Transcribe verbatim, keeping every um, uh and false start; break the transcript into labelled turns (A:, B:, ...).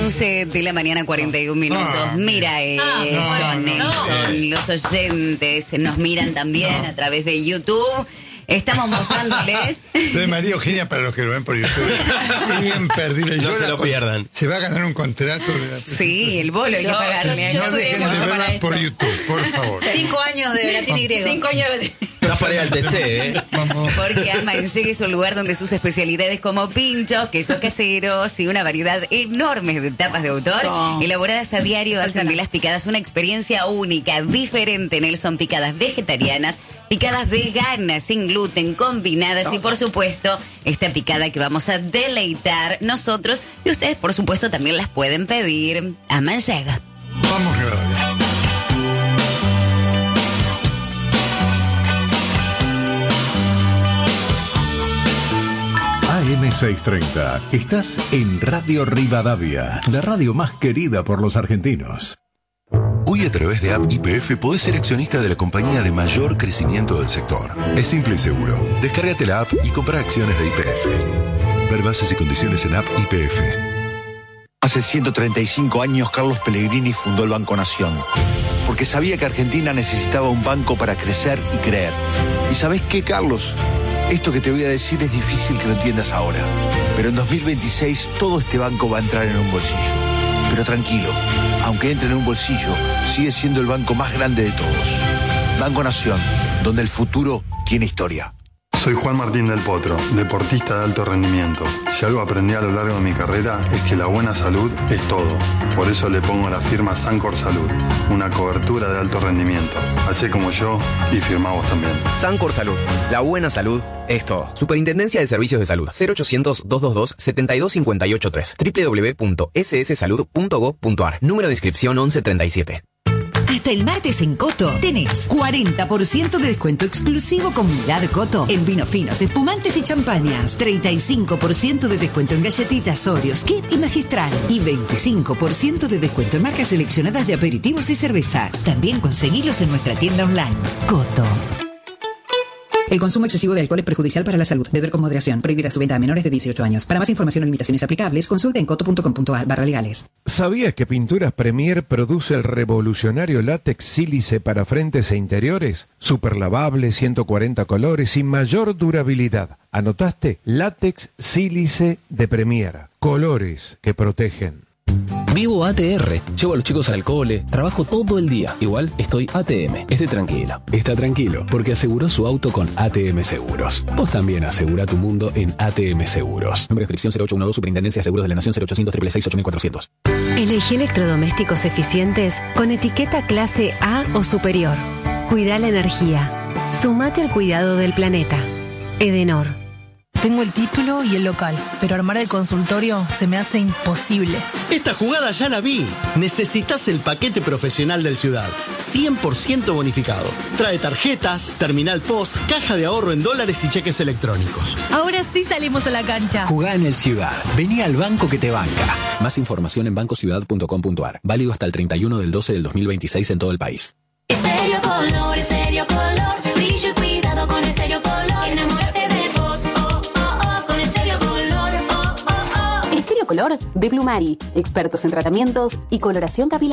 A: once de la mañana, cuarenta y un minutos.
B: Ah,
A: Mira esto,
B: no, no,
A: Nelson.
B: no.
A: Los oyentes nos miran también
B: No.
A: a través de YouTube. Estamos mostrándoles.
B: De María Eugenia para los que lo ven por YouTube. Bien perdible.
C: No
B: Yo
C: se
B: la
C: lo
B: con-
C: pierdan.
B: Se va a ganar un contrato de la
A: Sí, el bolo hay que
D: Yo-
A: pagarle.
D: yo-
B: No
D: yo
B: dejen
D: tengo
B: de
D: para
B: verla
D: esto.
B: por YouTube, por favor.
D: Cinco años de latín y griego.
A: Cinco años de...
C: Estás para ir al T C, ¿eh?
B: Vamos.
A: Porque Amanchegue es un lugar donde sus especialidades como pinchos, quesos caseros y una variedad enorme de tapas de autor
D: Son.
A: elaboradas a diario hacen de las picadas una experiencia única, diferente. Nelson, picadas vegetarianas, picadas veganas, sin gluten, combinadas y por supuesto esta picada que vamos a deleitar nosotros y ustedes por supuesto también las pueden pedir a Amanchegue.
B: Vamos, Rivadavia.
E: A M seiscientos treinta. Estás en Radio Rivadavia, la radio más querida por los argentinos.
F: Hoy a través de App Y P F podés ser accionista de la compañía de mayor crecimiento del sector. Es simple y seguro. Descárgate la app y compra acciones de Y P F. Ver bases y condiciones en App Y P F.
G: Hace ciento treinta y cinco años Carlos Pellegrini fundó el Banco Nación, porque sabía que Argentina necesitaba un banco para crecer y creer. ¿Y sabés qué, Carlos? Esto que te voy a decir es difícil que lo entiendas ahora, pero en dos mil veintiséis todo este banco va a entrar en un bolsillo. Pero tranquilo, aunque entre en un bolsillo, sigue siendo el banco más grande de todos. Banco Nación, donde el futuro tiene historia.
H: Soy Juan Martín del Potro, deportista de alto rendimiento. Si algo aprendí a lo largo de mi carrera es que la buena salud es todo. Por eso le pongo la firma Sancor Salud, una cobertura de alto rendimiento. Así como yo y firma vos también.
I: Sancor Salud, la buena salud es todo. Superintendencia de Servicios de Salud, cero ochocientos, doscientos veintidós, setenta y dos cincuenta y ocho tres, doble u doble u doble u punto ese ese salud punto gob punto ar, número de inscripción once treinta y siete.
J: Hasta el martes en Coto tenés cuarenta por ciento de descuento exclusivo Comunidad Coto en vinos finos, espumantes y champañas. treinta y cinco por ciento de descuento en galletitas, Oreos, Kip y Magistral. Y veinticinco por ciento de descuento en marcas seleccionadas de aperitivos y cervezas. También conseguilos en nuestra tienda online. Coto.
K: El consumo excesivo de alcohol es perjudicial para la salud. Beber con moderación. Prohibida su venta a menores de dieciocho años. Para más información o limitaciones aplicables, consulte en coto punto com punto ar barra legales.
L: ¿Sabías que Pinturas Premier produce el revolucionario látex sílice para frentes e interiores? Super lavable, ciento cuarenta colores y mayor durabilidad. ¿Anotaste? Látex sílice de Premier. Colores que protegen.
M: Vivo A T R, llevo a los chicos al cole, trabajo todo el día. Igual estoy A T M, estoy tranquilo.
N: Está tranquilo, porque aseguró su auto con A T M Seguros. Vos también asegura tu mundo en A T M Seguros.
M: Número de inscripción cero ocho uno dos, Superintendencia de Seguros de la Nación, cero ochocientos, seiscientos sesenta y seis, ocho mil cuatrocientos.
O: Elegí electrodomésticos eficientes con etiqueta clase A o superior. Cuida la energía. Sumate al cuidado del planeta. Edenor.
P: Tengo el título y el local, pero armar el consultorio se me hace imposible.
Q: Esta jugada ya la vi. Necesitas el paquete profesional del Ciudad. cien por ciento bonificado. Trae tarjetas, terminal post, caja de ahorro en dólares y cheques electrónicos.
P: Ahora sí salimos a la cancha.
N: Jugá en el Ciudad. Vení al banco que te banca. Más información en banco ciudad punto com punto ar. Válido hasta el treinta y uno del doce del dos mil veintiséis en todo el país.
R: Estéreo Color, Estéreo Color. Brillo y cuidado con Estéreo Color. Enamórate de vos, oh, oh, oh. Con Estéreo Color, oh, oh, oh.
S: Estéreo Color de Blumari. Expertos en tratamientos y coloración capilar.